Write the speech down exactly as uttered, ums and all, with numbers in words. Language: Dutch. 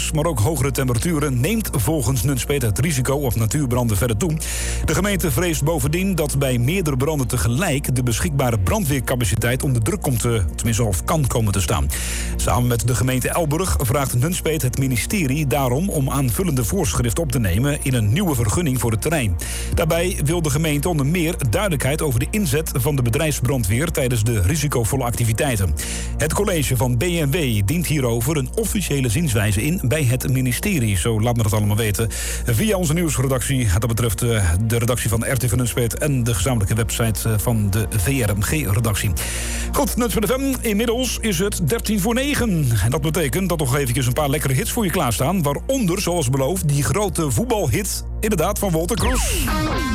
ijs, maar ook hogere temperaturen neemt volgens Nunspeet het risico op natuurbranden verder toe. De gemeente vreest bovendien dat bij meerdere branden tegelijk de beschikbare brandweercapaciteit onder druk komt te, tenminste of kan komen te staan. Samen met de gemeente Elburg vraagt Nunspeet het ministerie daarom om aanvullende voorschriften op te nemen in een nieuwe vergunning voor het terrein. Daarbij wil de gemeente onder meer duidelijkheid over de inzet van de bedrijfsbrandweer tijdens de risicovolle activiteiten. Het college van B N W dient hierover een officiële zienswijze in bij het ministerie. Zo laat me dat allemaal weten via onze nieuwsredactie. Dat betreft de redactie van R T V Nunspeet en de gezamenlijke website van de V R M G-redactie. Goed, Nunspeet F M. Inmiddels is het dertien voor negen. En dat betekent dat nog eventjes een paar lekkere hits voor je klaarstaan. Waaronder, zoals beloofd, die grote voetbalhit, inderdaad, van Wolter Kroes.